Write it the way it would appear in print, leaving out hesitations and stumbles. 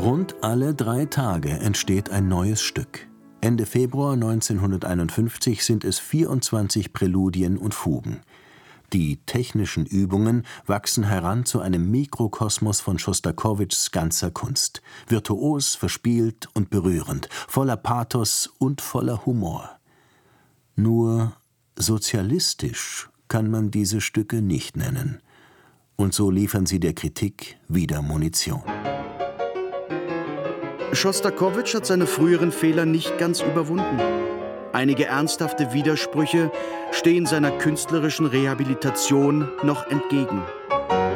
Rund alle 3 Tage entsteht ein neues Stück. Ende Februar 1951 sind es 24 Präludien und Fugen. Die technischen Übungen wachsen heran zu einem Mikrokosmos von Schostakowitschs ganzer Kunst. Virtuos, verspielt und berührend, voller Pathos und voller Humor. Nur sozialistisch kann man diese Stücke nicht nennen. Und so liefern sie der Kritik wieder Munition. Schostakowitsch hat seine früheren Fehler nicht ganz überwunden. Einige ernsthafte Widersprüche stehen seiner künstlerischen Rehabilitation noch entgegen.